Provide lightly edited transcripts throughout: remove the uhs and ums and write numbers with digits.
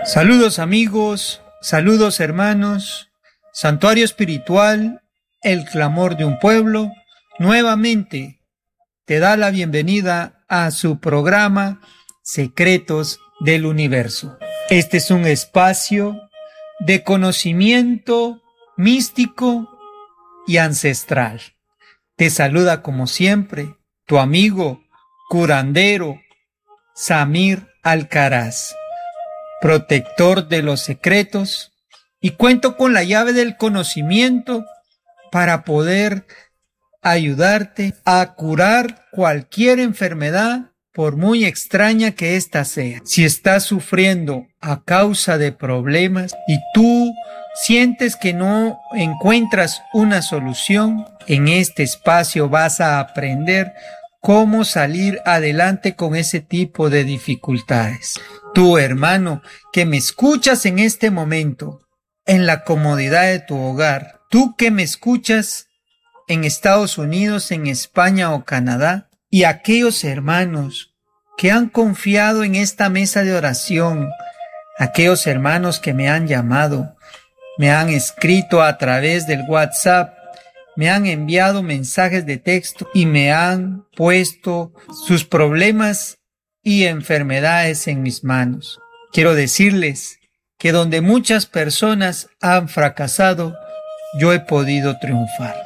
Saludos amigos, saludos hermanos, Santuario Espiritual, el clamor de un pueblo, nuevamente te da la bienvenida a su programa Secretos del Universo. Este es un espacio de conocimiento místico y ancestral. Te saluda como siempre tu amigo curandero Samir Alcaraz, protector de los secretos, y cuento con la llave del conocimiento para poder ayudarte a curar cualquier enfermedad, por muy extraña que ésta sea. Si estás sufriendo a causa de problemas y tú sientes que no encuentras una solución, en este espacio vas a aprender cómo salir adelante con ese tipo de dificultades. Tú, hermano, que me escuchas en este momento, en la comodidad de tu hogar, tú que me escuchas en Estados Unidos, en España o Canadá, y aquellos hermanos que han confiado en esta mesa de oración, aquellos hermanos que me han llamado, me han escrito a través del WhatsApp, me han enviado mensajes de texto y me han puesto sus problemas y enfermedades en mis manos. Quiero decirles que donde muchas personas han fracasado, yo he podido triunfar.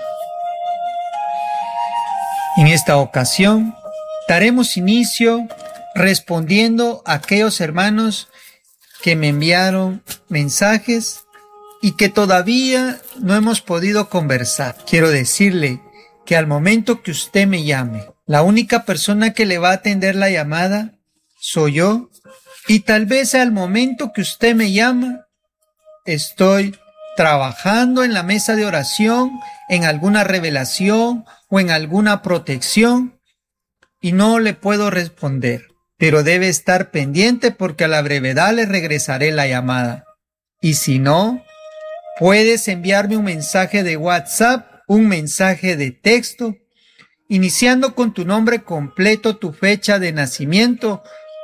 En esta ocasión, daremos inicio respondiendo a aquellos hermanos que me enviaron mensajes y que todavía no hemos podido conversar. Quiero decirle que al momento que usted me llame, la única persona que le va a atender la llamada soy yo, y tal vez al momento que usted me llama, estoy trabajando en la mesa de oración, en alguna revelación o en alguna protección, y no le puedo responder, pero debe estar pendiente porque a la brevedad le regresaré la llamada. Y si no, puedes enviarme un mensaje de WhatsApp, un mensaje de texto, iniciando con tu nombre completo, tu fecha de nacimiento,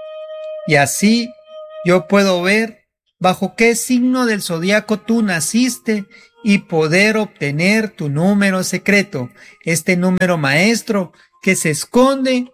y así yo puedo ver bajo qué signo del zodiaco tú naciste y poder obtener tu número secreto, este número maestro que se esconde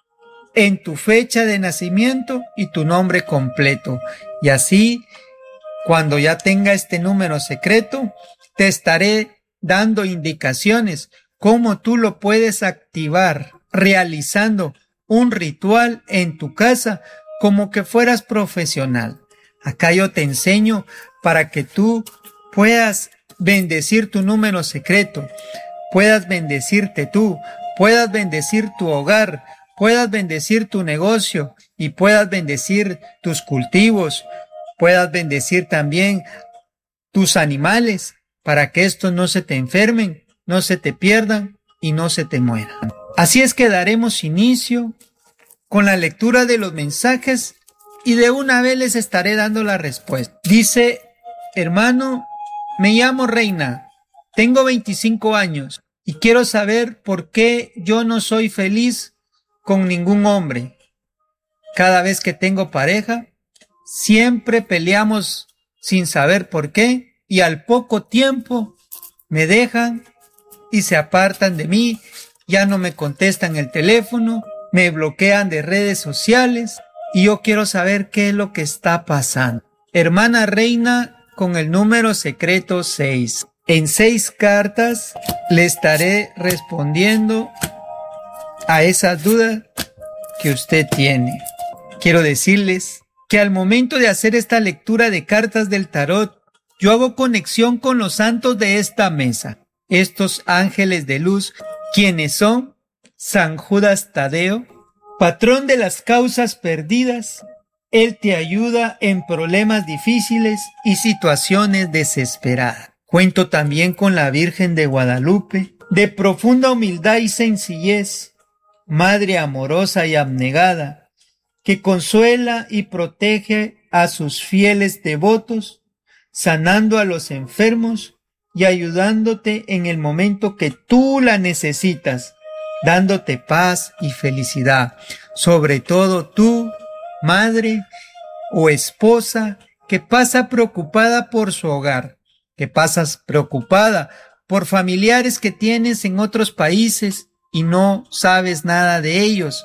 en tu fecha de nacimiento y tu nombre completo. Y así, cuando ya tenga este número secreto, te estaré dando indicaciones cómo tú lo puedes activar realizando un ritual en tu casa como que fueras profesional. Acá yo te enseño para que tú puedas bendecir tu número secreto, puedas bendecirte tú, puedas bendecir tu hogar, puedas bendecir tu negocio y puedas bendecir tus cultivos, puedas bendecir también tus animales para que estos no se te enfermen, no se te pierdan y no se te mueran. Así es que daremos inicio con la lectura de los mensajes y de una vez les estaré dando la respuesta. Dice, hermano, me llamo Reina, tengo 25 años y quiero saber por qué yo no soy feliz con ningún hombre. Cada vez que tengo pareja, siempre peleamos sin saber por qué y al poco tiempo me dejan y se apartan de mí, ya no me contestan el teléfono, me bloquean de redes sociales y yo quiero saber qué es lo que está pasando. Hermana Reina con el número secreto 6. En 6 cartas le estaré respondiendo a esas dudas que usted tiene. Quiero decirles que al momento de hacer esta lectura de cartas del tarot, yo hago conexión con los santos de esta mesa, estos ángeles de luz, quienes son San Judas Tadeo, patrón de las causas perdidas. Él te ayuda en problemas difíciles y situaciones desesperadas. Cuento también con la Virgen de Guadalupe, de profunda humildad y sencillez, madre amorosa y abnegada, que consuela y protege a sus fieles devotos, sanando a los enfermos y ayudándote en el momento que tú la necesitas, dándote paz y felicidad. Sobre todo tú, madre o esposa que pasa preocupada por su hogar, que pasas preocupada por familiares que tienes en otros países y no sabes nada de ellos,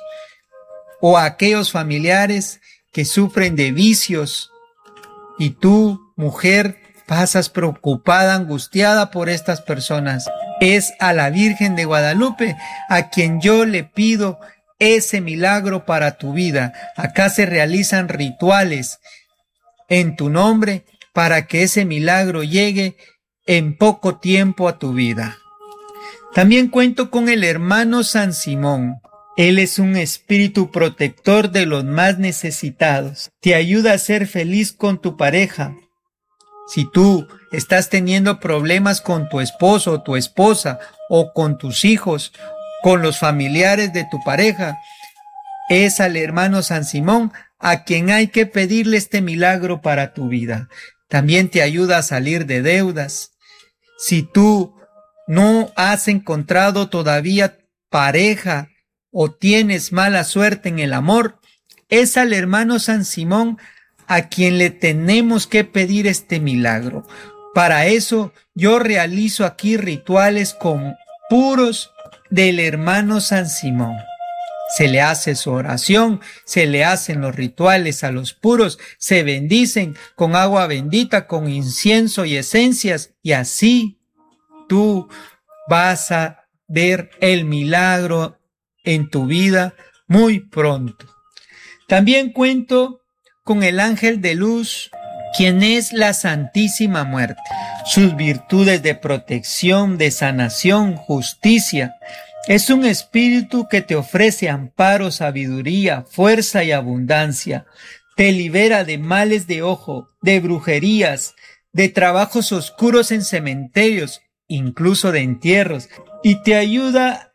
o aquellos familiares que sufren de vicios y tú, mujer, pasas preocupada, angustiada por estas personas. Es a la Virgen de Guadalupe a quien yo le pido ese milagro para tu vida. Acá se realizan rituales en tu nombre para que ese milagro llegue en poco tiempo a tu vida. También cuento con el hermano San Simón. Él es un espíritu protector de los más necesitados. Te ayuda a ser feliz con tu pareja. Si tú estás teniendo problemas con tu esposo o tu esposa, o con tus hijos, con los familiares de tu pareja, es al hermano San Simón a quien hay que pedirle este milagro para tu vida. También te ayuda a salir de deudas. Si tú no has encontrado todavía pareja o tienes mala suerte en el amor, es al hermano San Simón a quien le tenemos que pedir este milagro. Para eso yo realizo aquí rituales con puros del hermano San Simón. Se le hace su oración, se le hacen los rituales a los puros, se bendicen con agua bendita, con incienso y esencias, y así tú vas a ver el milagro en tu vida muy pronto. También cuento con el ángel de luz, quien es la Santísima Muerte. Sus virtudes de protección, de sanación, justicia. Es un espíritu que te ofrece amparo, sabiduría, fuerza y abundancia. Te libera de males de ojo, de brujerías, de trabajos oscuros en cementerios, incluso de entierros, y te ayuda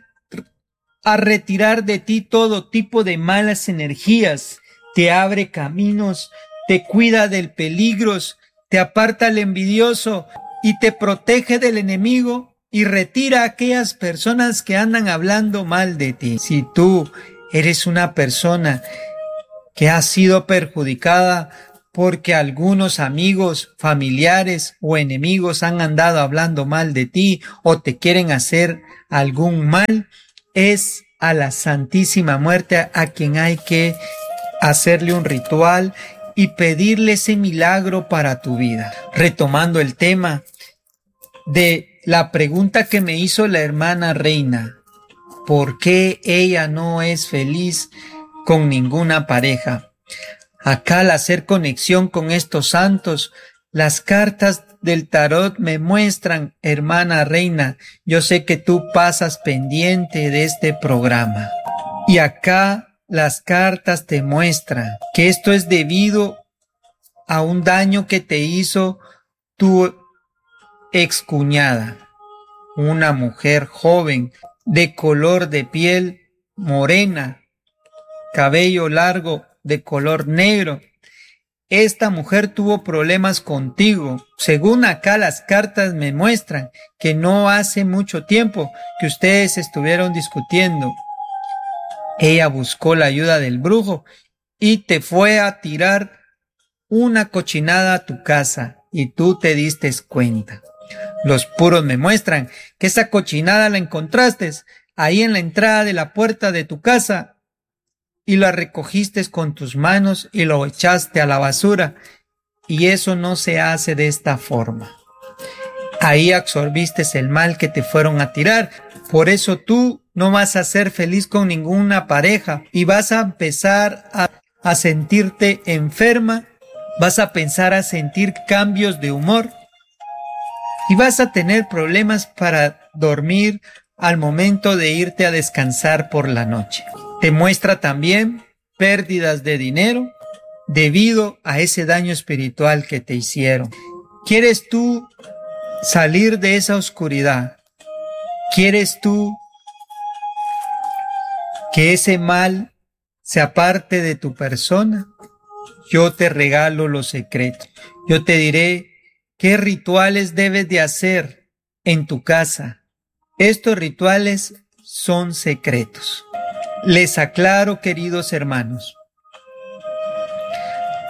a retirar de ti todo tipo de malas energías. Te abre caminos, te cuida del peligros, te aparta al envidioso y te protege del enemigo y retira a aquellas personas que andan hablando mal de ti. Si tú eres una persona que ha sido perjudicada porque algunos amigos, familiares o enemigos han andado hablando mal de ti o te quieren hacer algún mal, es a la Santísima Muerte a quien hay que hacerle un ritual y pedirle ese milagro para tu vida. Retomando el tema de la pregunta que me hizo la hermana Reina, ¿por qué ella no es feliz con ninguna pareja? Acá al hacer conexión con estos santos, las cartas del tarot me muestran, hermana Reina, yo sé que tú pasas pendiente de este programa. Y acá las cartas te muestran que esto es debido a un daño que te hizo tu excuñada, una mujer joven de color de piel morena, cabello largo de color negro. Esta mujer tuvo problemas contigo. Según acá las cartas me muestran que no hace mucho tiempo que ustedes estuvieron discutiendo. Ella buscó la ayuda del brujo y te fue a tirar una cochinada a tu casa y tú te diste cuenta. Los puros me muestran que esa cochinada la encontraste ahí en la entrada de la puerta de tu casa y la recogiste con tus manos y lo echaste a la basura, y eso no se hace de esta forma. Ahí absorbiste el mal que te fueron a tirar. Por eso tú no vas a ser feliz con ninguna pareja y vas a empezar a sentirte enferma, vas a pensar a sentir cambios de humor y vas a tener problemas para dormir al momento de irte a descansar por la noche. Te muestra también pérdidas de dinero debido a ese daño espiritual que te hicieron. ¿Quieres tú salir de esa oscuridad? ¿Quieres tú que ese mal se aparte de tu persona? Yo te regalo los secretos. Yo te diré qué rituales debes de hacer en tu casa. Estos rituales son secretos. Les aclaro, queridos hermanos,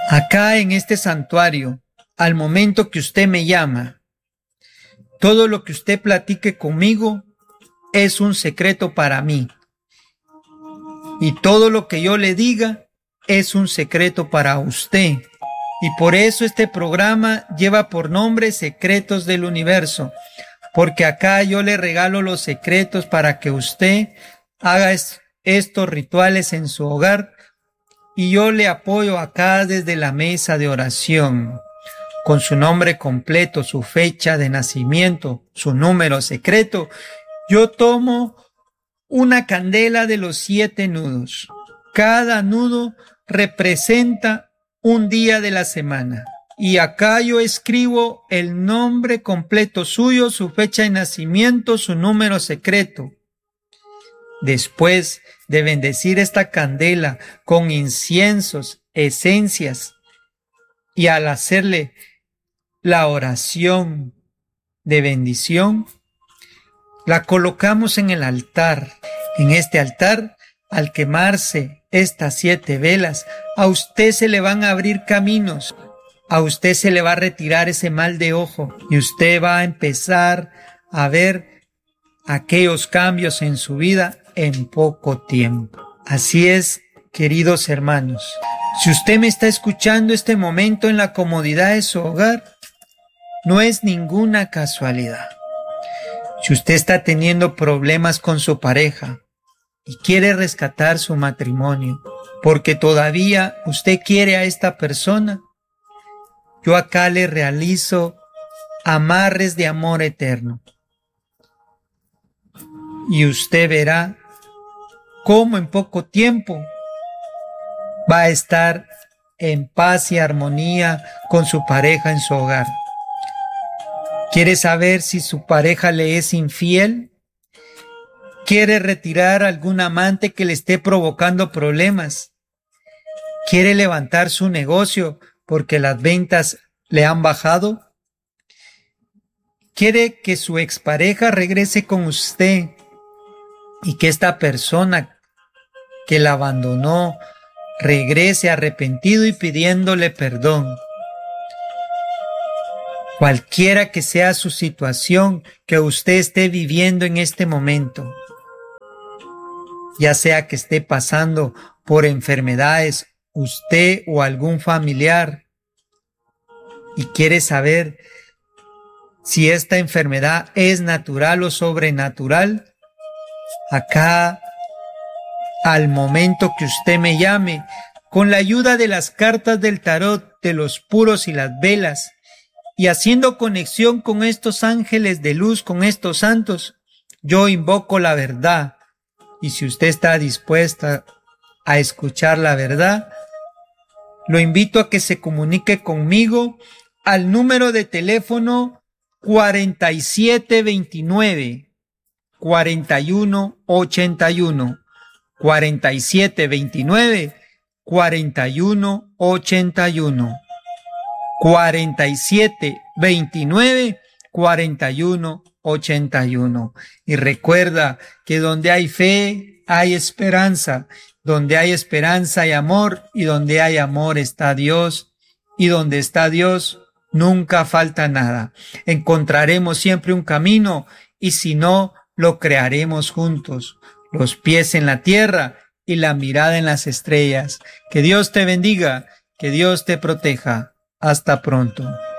Acá en este santuario, al momento que usted me llama, todo lo que usted platique conmigo es un secreto para mí. Y todo lo que yo le diga es un secreto para usted. Y por eso este programa lleva por nombre Secretos del Universo. Porque acá yo le regalo los secretos para que usted haga estos rituales en su hogar. Y yo le apoyo acá desde la mesa de oración, con su nombre completo, su fecha de nacimiento, su número secreto. Yo tomo una candela de los 7 nudos. Cada nudo representa un día de la semana. Y acá yo escribo el nombre completo suyo, su fecha de nacimiento, su número secreto. Después de bendecir esta candela con inciensos, esencias, y al hacerle la oración de bendición, la colocamos en el altar. En este altar, al quemarse estas 7 velas, a usted se le van a abrir caminos, a usted se le va a retirar ese mal de ojo y usted va a empezar a ver aquellos cambios en su vida en poco tiempo. Así es, queridos hermanos, si usted me está escuchando este momento en la comodidad de su hogar, no es ninguna casualidad. Si usted está teniendo problemas con su pareja y quiere rescatar su matrimonio, porque todavía usted quiere a esta persona, yo acá le realizo amarres de amor eterno. Y usted verá cómo en poco tiempo va a estar en paz y armonía con su pareja en su hogar. ¿Quiere saber si su pareja le es infiel? ¿Quiere retirar a algún amante que le esté provocando problemas? ¿Quiere levantar su negocio porque las ventas le han bajado? ¿Quiere que su expareja regrese con usted y que esta persona que la abandonó regrese arrepentido y pidiéndole perdón? Cualquiera que sea su situación que usted esté viviendo en este momento, ya sea que esté pasando por enfermedades, usted o algún familiar, y quiere saber si esta enfermedad es natural o sobrenatural, acá, al momento que usted me llame, con la ayuda de las cartas del tarot, de los puros y las velas, y haciendo conexión con estos ángeles de luz, con estos santos, yo invoco la verdad. Y si usted está dispuesta a escuchar la verdad, lo invito a que se comunique conmigo al número de teléfono 4729 4181 4729 4181 4729 4181. Y recuerda que donde hay fe hay esperanza, donde hay esperanza hay amor, y donde hay amor está Dios, y donde está Dios nunca falta nada. Encontraremos siempre un camino, y si no, lo crearemos juntos, los pies en la tierra y la mirada en las estrellas. Que Dios te bendiga, que Dios te proteja. Hasta pronto.